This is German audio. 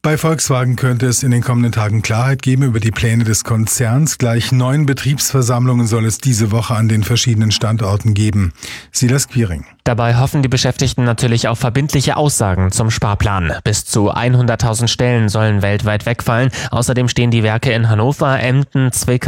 Bei Volkswagen könnte es in den kommenden Tagen Klarheit geben über die Pläne des Konzerns. Gleich 9 Betriebsversammlungen soll es diese Woche an den verschiedenen Standorten geben. Silas Quiring. Dabei hoffen die Beschäftigten natürlich auf verbindliche Aussagen zum Sparplan. Bis zu 100.000 Stellen sollen weltweit wegfallen. Außerdem stehen die Werke in Hannover, Emden, Zwickau